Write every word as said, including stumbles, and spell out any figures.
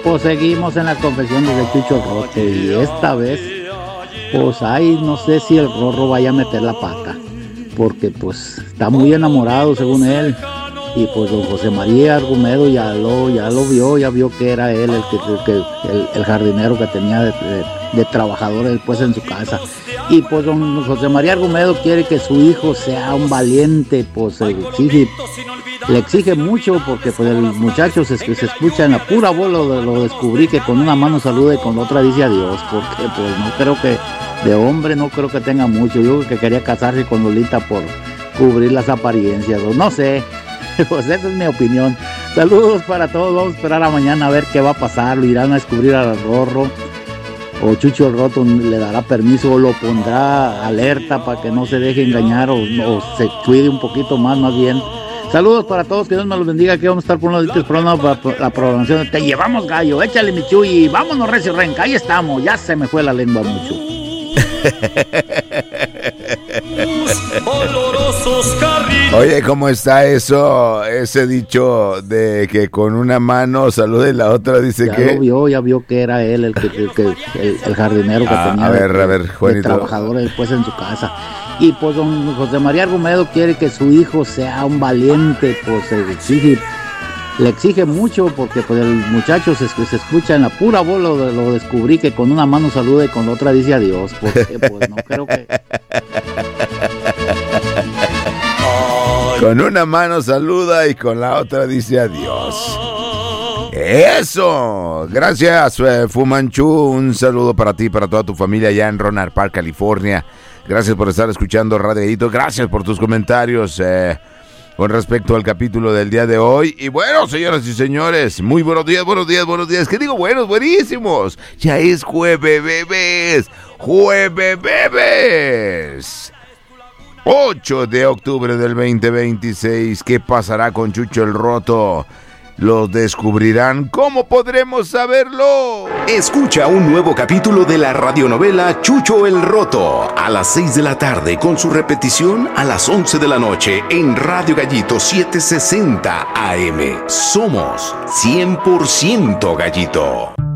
Pues seguimos en las confesiones de Chucho Roto y esta vez, pues ahí no sé si el Rorro vaya a meter la pata, porque pues está muy enamorado según él, y pues don José María Argumedo ya lo, ya lo vio, ya vio que era él el, que, el, que, el, el jardinero que tenía de, de, de trabajador después en su casa. Y pues don José María Argumedo quiere que su hijo sea un valiente, pues le exige, le exige mucho, porque pues el muchacho se, se escucha en la pura voz, lo, lo descubrí que con una mano saluda y con otra dice adiós, porque pues no creo que, de hombre no creo que tenga mucho. Yo creo que quería casarse con Lolita por cubrir las apariencias, o no sé, pues esa es mi opinión. Saludos para todos, vamos a esperar a mañana a ver qué va a pasar, lo irán a descubrir al Rorro, o Chucho el Roto le dará permiso o lo pondrá alerta para que no se deje engañar, o, o se cuide un poquito más, más bien. Saludos para todos, que Dios me los bendiga. Aquí vamos a estar por unos días por la programación de Te Llevamos Gallo. Échale, mi Chuy, vámonos, Recio Renca, ahí estamos. Ya se me fue la lengua mucho. Oye, ¿cómo está eso? Ese dicho de que con una mano saluda y la otra dice ya que... Ya lo vio, ya vio que era él el, que, el, que, el, el jardinero que ah, tenía a ver, de, a ver, Juanito. de trabajadores después en su casa. Y pues don José María Argumedo quiere que su hijo sea un valiente, pues le exige, le exige mucho, porque pues el muchacho se, se escucha en la pura voz, lo, lo descubrí que con una mano saluda y con otra dice adiós, porque pues no creo que... Con una mano saluda y con la otra dice adiós. ¡Eso! Gracias, eh, Fumanchu. Un saludo para ti y para toda tu familia allá en Rohnert Park, California. Gracias por estar escuchando Radio Gallito. Gracias por tus comentarios eh, con respecto al capítulo del día de hoy. Y bueno, señoras y señores, muy buenos días, buenos días, buenos días. ¿Qué digo? Buenos, buenísimos. Ya es jueves, bebés. Jueves, bebés. ocho de octubre del veinte veintiséis. ¿Qué pasará con Chucho el Roto? ¿Los descubrirán? ¿Cómo podremos saberlo? Escucha un nuevo capítulo de la radionovela Chucho el Roto a las seis de la tarde, con su repetición a las once de la noche en Radio Gallito setecientos sesenta A M. Somos cien por ciento Gallito.